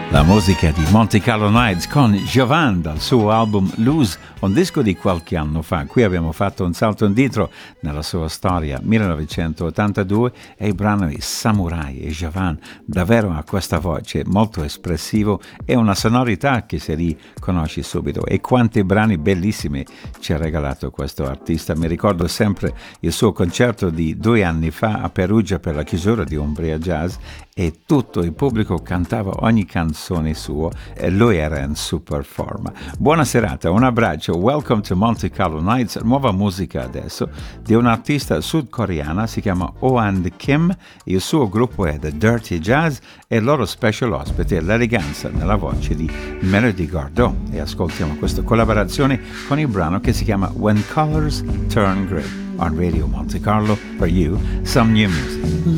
La musica di Monte Carlo Nights con Jovan dal suo album Lose, un disco di qualche anno fa. Qui abbiamo fatto un salto indietro nella sua storia, 1982, e il brano è Samurai, e Jovan davvero ha questa voce molto espressivo e una sonorità che si riconosce subito. E quanti brani bellissimi ci ha regalato questo artista. Mi ricordo sempre il suo concerto di 2 anni fa a Perugia per la chiusura di Umbria Jazz, e tutto il pubblico cantava ogni canzone sua e lui era in super forma. Buona serata, un abbraccio, welcome to Monte Carlo Nights. Nuova musica adesso di un'artista sudcoreana, si chiama Oh-and Kim, il suo gruppo è The Dirty Jazz e il loro special ospite è l'eleganza nella voce di Melody Gardot, e ascoltiamo questa collaborazione con il brano che si chiama When Colors Turn Grey on Radio Monte Carlo. For you, some new music.